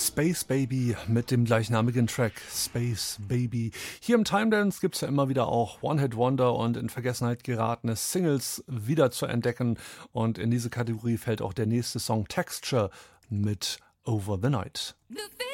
Space Baby mit dem gleichnamigen Track Space Baby. Hier im Time Dance gibt es ja immer wieder auch One-Hit-Wonder und in Vergessenheit geratene Singles wieder zu entdecken. Und in diese Kategorie fällt auch der nächste Song Texture mit Over the Night. The